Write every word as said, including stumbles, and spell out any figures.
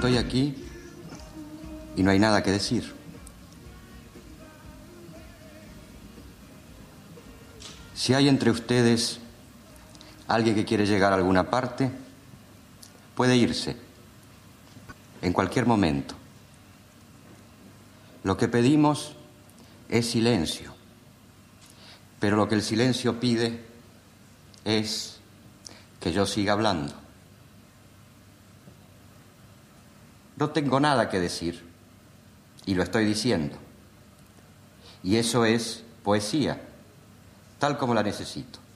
Estoy aquí y no hay nada que decir. Si hay entre ustedes alguien que quiere llegar a alguna parte, puede irse en cualquier momento. Lo que pedimos es silencio, pero lo que el silencio pide es que yo siga hablando. No tengo nada que decir y lo estoy diciendo. Y eso es poesía, tal como la necesito.